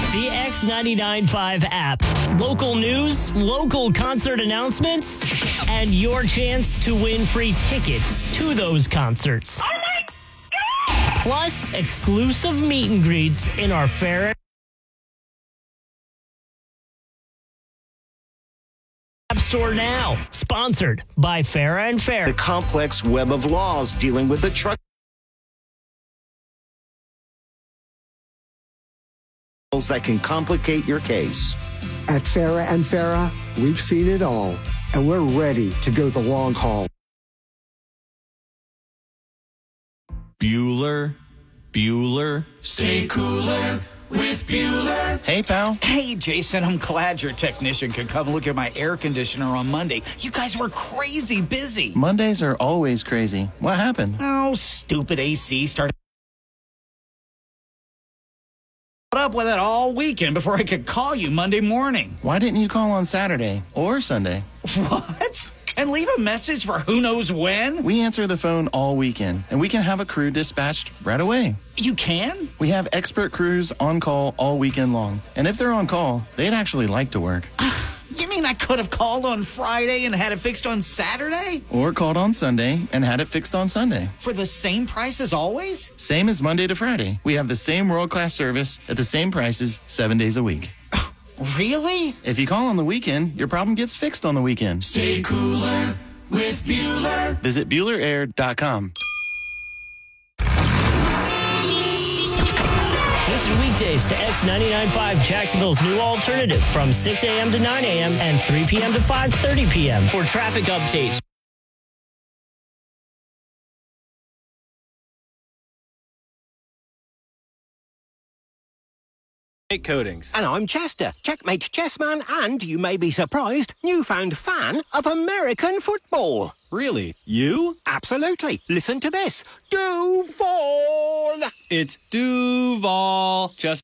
The X99.5 app. Local news, local concert announcements, and your chance to win free tickets to those concerts. Oh my God! Plus, exclusive meet and greets in our Farrah App Store now. Sponsored by Farrah and Farrah. The complex web of laws dealing with the truck that can complicate your case. At Farrah and Farrah, we've seen it all, and we're ready to go the long haul. Bueller, stay cooler with Bueller. Hey, pal. Hey, Jason, I'm glad your technician could come look at my air conditioner on Monday. You guys were crazy busy. Mondays are always crazy. What happened? Oh, stupid AC started up with it all weekend before I could call you Monday morning. Why didn't you call on Saturday or Sunday? What? And leave a message for who knows when? We answer the phone all weekend, and we can have a crew dispatched right away. You can? We have expert crews on call all weekend long. And if they're on call, they'd actually like to work. You mean I could have called on Friday and had it fixed on Saturday? Or called on Sunday and had it fixed on Sunday. For the same price as always? Same as Monday to Friday. We have the same world-class service at the same prices 7 days a week. Really? If you call on the weekend, your problem gets fixed on the weekend. Stay cooler with Bueller. Visit BuellerAir.com. Listen weekdays to X99.5 Jacksonville's new alternative from 6 a.m. to 9 a.m. and 3 p.m. to 5:30 p.m. for traffic updates. Coatings. And I'm Chester, Checkmate Chessman, and you may be surprised, newfound fan of American football. Really? You? Absolutely. Listen to this. Duval! It's Duval. Just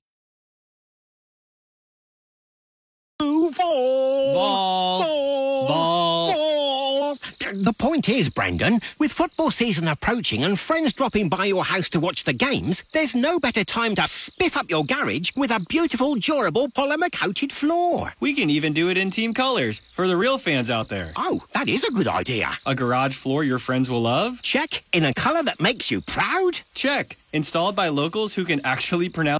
Duval! Vol! The point is, Brendan, with football season approaching and friends dropping by your house to watch the games, there's no better time to spiff up your garage with a beautiful, durable, polymer-coated floor. We can even do it in team colors for the real fans out there. Oh, that is a good idea. A garage floor your friends will love? Check. In a color that makes you proud? Check. Installed by locals who can actually pronounce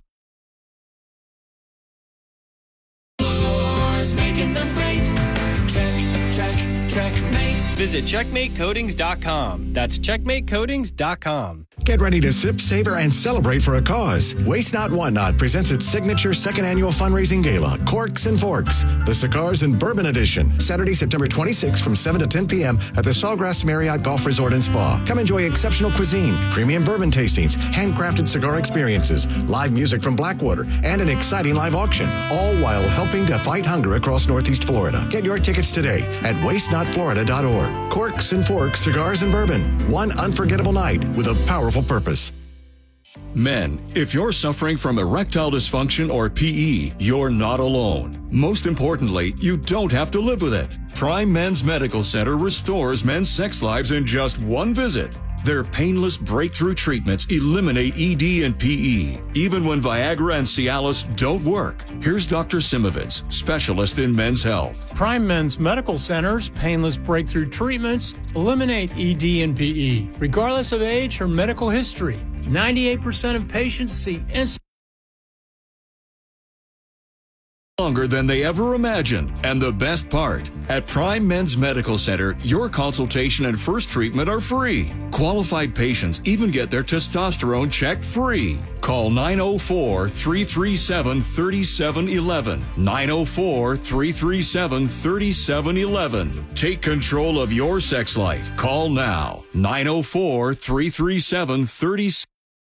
Floors, making them great. Checkmate. Visit CheckmateCoatings.com. That's CheckmateCoatings.com. Get ready to sip, savor, and celebrate for a cause. Waste Not, Want Not presents its signature second annual fundraising gala, Corks and Forks, the Cigars and Bourbon Edition, Saturday, September 26th from 7 to 10 p.m. at the Sawgrass Marriott Golf Resort and Spa. Come enjoy exceptional cuisine, premium bourbon tastings, handcrafted cigar experiences, live music from Blackwater, and an exciting live auction, all while helping to fight hunger across Northeast Florida. Get your tickets today at wastenotflorida.org. Corks and Forks, Cigars and Bourbon. One unforgettable night with a powerful purpose. Men, if you're suffering from erectile dysfunction or PE, you're not alone. Most importantly, you don't have to live with it. Prime Men's Medical Center restores men's sex lives in just one visit. Their painless breakthrough treatments eliminate ED and PE, even when Viagra and Cialis don't work. Here's Dr. Simovitz, specialist in men's health. Prime Men's Medical Center's painless breakthrough treatments eliminate ED and PE, regardless of age or medical history. 98% of patients see instant Longer than they ever imagined. And the best part, at Prime Men's Medical Center, your consultation and first treatment are free. Qualified patients even get their testosterone checked free. Call 904-337-3711. 904-337-3711. Take control of your sex life. Call now. 904-337-3711.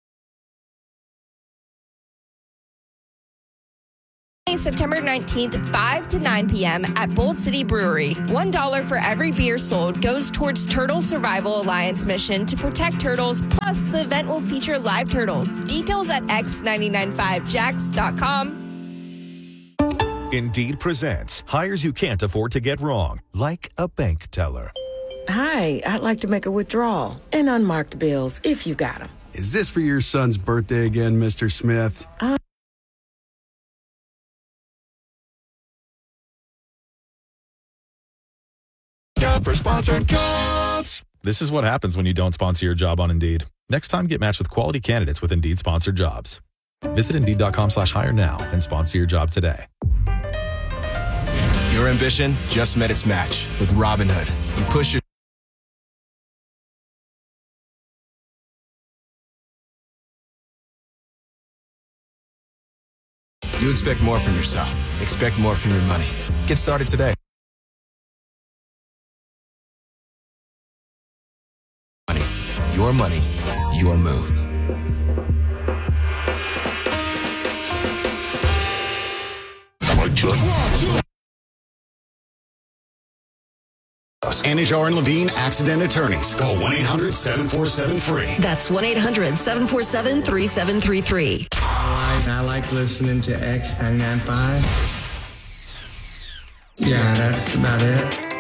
September 19th, 5 to 9 p.m. at Bold City Brewery. $1 for every beer sold goes towards Turtle Survival Alliance mission to protect turtles, plus the event will feature live turtles. Details at x99.5jacks.com. Indeed presents hires you can't afford to get wrong, like a bank teller. Hi, I'd like to make a withdrawal and unmarked bills if you got them. Is this for your son's birthday again, Mr. Smith? for sponsored jobs. This is what happens when you don't sponsor your job on Indeed. Next time, get matched with quality candidates with Indeed sponsored jobs. Visit Indeed.com/hire now and sponsor your job today. Your ambition just met its match with Robinhood. You push your You expect more from yourself. Expect more from your money. Get started today. Your money, your move. Anajar and Levine Accident Attorneys. Call 1-800-747-FREE. That's 1-800-747-3733. I like listening to X995. Yeah, that's about it.